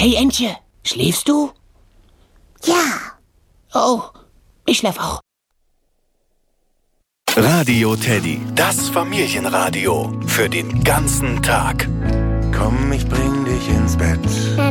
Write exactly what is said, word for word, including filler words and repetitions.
Hey Entje, schläfst du? Ja. Oh, ich schlaf auch. Radio Teddy, das Familienradio für den ganzen Tag. Komm, ich bring dich ins Bett.